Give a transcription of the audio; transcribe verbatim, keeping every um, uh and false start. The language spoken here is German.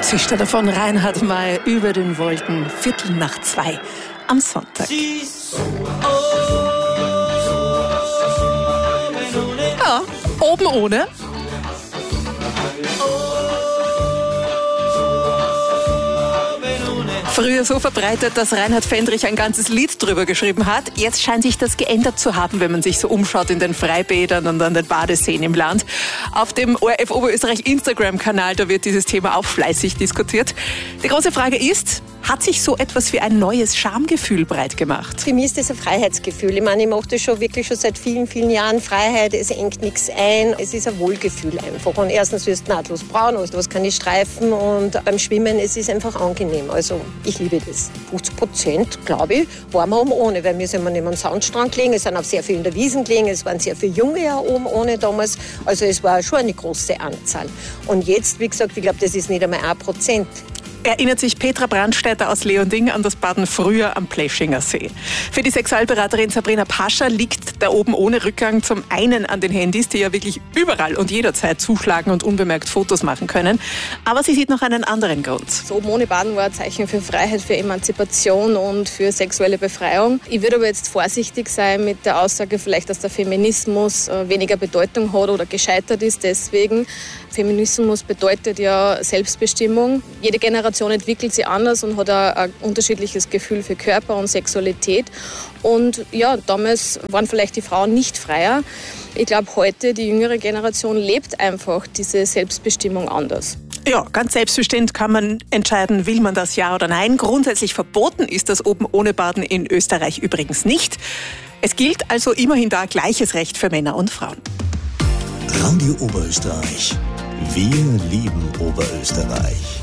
zischt er davon, Reinhard May über den Wolken, Viertel nach zwei am Sonntag. Ja, oben ohne. Früher so verbreitet, dass Reinhard Fendrich ein ganzes Lied drüber geschrieben hat. Jetzt scheint sich das geändert zu haben, wenn man sich so umschaut in den Freibädern und an den Badeseen im Land. Auf dem O R F Oberösterreich Instagram-Kanal, da wird dieses Thema auch fleißig diskutiert. Die große Frage ist, hat sich so etwas wie ein neues Schamgefühl breit gemacht? Für mich ist das ein Freiheitsgefühl. Ich meine, ich mache das schon wirklich schon seit vielen, vielen Jahren. Freiheit, es engt nichts ein. Es ist ein Wohlgefühl einfach. Und erstens wirst du nahtlos braun, du hast keine Streifen. Und beim Schwimmen, es ist einfach angenehm. Also ich liebe das. fünfzig Prozent, glaube ich, waren wir oben ohne. Weil wir sind neben dem Sandstrand gelegen. Es sind auch sehr viele in der Wiesn gelegen. Es waren sehr viele Junge ja oben ohne damals. Also es war schon eine große Anzahl. Und jetzt, wie gesagt, ich glaube, das ist nicht einmal ein Prozent. Erinnert sich Petra Brandstätter aus Leonding an das Baden früher am Pleschinger See. Für die Sexualberaterin Sabrina Pascher liegt der oben ohne Rückgang zum einen an den Handys, die ja wirklich überall und jederzeit zuschlagen und unbemerkt Fotos machen können. Aber sie sieht noch einen anderen Grund. Das oben ohne Baden war ein Zeichen für Freiheit, für Emanzipation und für sexuelle Befreiung. Ich würde aber jetzt vorsichtig sein mit der Aussage vielleicht, dass der Feminismus weniger Bedeutung hat oder gescheitert ist deswegen. Feminismus bedeutet ja Selbstbestimmung. Jede Generation entwickelt sich anders und hat ein, ein unterschiedliches Gefühl für Körper und Sexualität. Und ja, damals waren vielleicht die Frauen nicht freier. Ich glaube, heute, die jüngere Generation lebt einfach diese Selbstbestimmung anders. Ja, ganz selbstbestimmt kann man entscheiden, will man das ja oder nein. Grundsätzlich verboten ist das oben ohne Baden in Österreich übrigens nicht. Es gilt also immerhin da gleiches Recht für Männer und Frauen. Radio Oberösterreich. Wir lieben Oberösterreich.